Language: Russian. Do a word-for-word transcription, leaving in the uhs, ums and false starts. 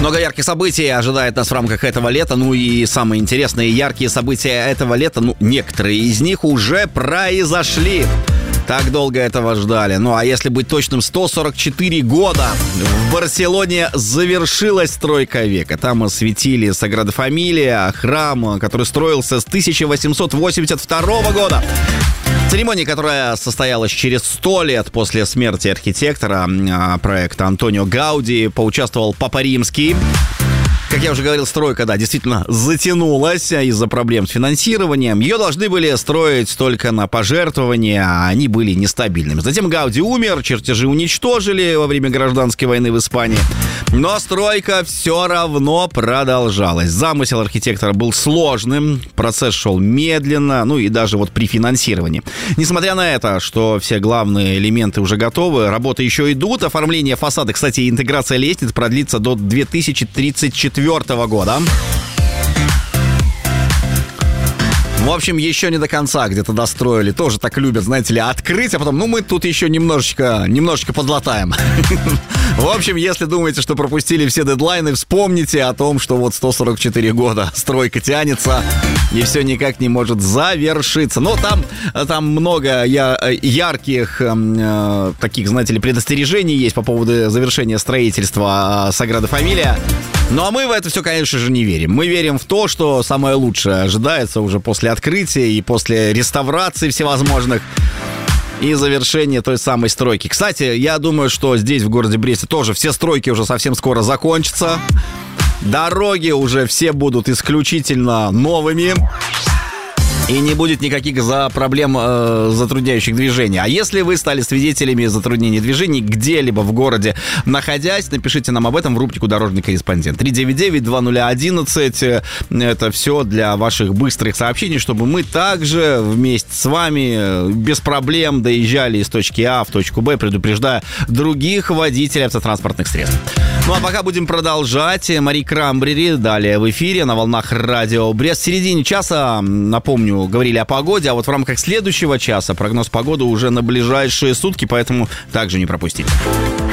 Много ярких событий ожидает нас в рамках этого лета. Ну и самые интересные яркие события этого лета, ну, некоторые из них уже произошли. Так долго этого ждали. Ну, а если быть точным, сто сорок четыре года в Барселоне завершилась стройка века. Там осветили Саграда Фамилия, храм, который строился с тысяча восемьсот восемьдесят второго года. Церемония, которая состоялась через сто лет после смерти архитектора проекта Антонио Гауди, поучаствовал Папа Римский. Как я уже говорил, стройка, да, действительно затянулась из-за проблем с финансированием. Ее должны были строить только на пожертвования, а они были нестабильными. Затем Гауди умер, чертежи уничтожили во время гражданской войны в Испании. Но стройка все равно продолжалась. Замысел архитектора был сложным, процесс шел медленно, ну и даже вот при финансировании. Несмотря на это, что все главные элементы уже готовы, работы еще идут. Оформление фасада, кстати, и интеграция лестниц продлится до две тысячи тридцать четвёртого года. В общем, еще не до конца где-то достроили. Тоже так любят, знаете ли, открыть, а потом, ну, мы тут еще немножечко, немножечко подлатаем. В общем, если думаете, что пропустили все дедлайны, вспомните о том, что вот сто сорок четыре года стройка тянется и все никак не может завершиться. Но там, там много я, ярких э, таких, знаете ли, предостережений есть по поводу завершения строительства Саграда Фамилия. Ну а мы в это все, конечно же, не верим. Мы верим в то, что самое лучшее ожидается уже после открытия и после реставрации всевозможных и завершения той самой стройки. Кстати, я думаю, что здесь, в городе Бресте, тоже все стройки уже совсем скоро закончатся. Дороги уже все будут исключительно новыми. И не будет никаких за проблем э, затрудняющих движение. А если вы стали свидетелями затруднений движений где-либо в городе, находясь, напишите нам об этом в рубрику «Дорожный корреспондент». три девять девять два ноль одиннадцать. Это все для ваших быстрых сообщений, чтобы мы также вместе с вами без проблем доезжали из точки А в точку Б, предупреждая других водителей автотранспортных средств. Ну а пока будем продолжать. Мари Крамбрери далее в эфире на волнах радио Брест. В середине часа, напомню, говорили о погоде, а вот в рамках следующего часа прогноз погоды уже на ближайшие сутки, поэтому также не пропустите.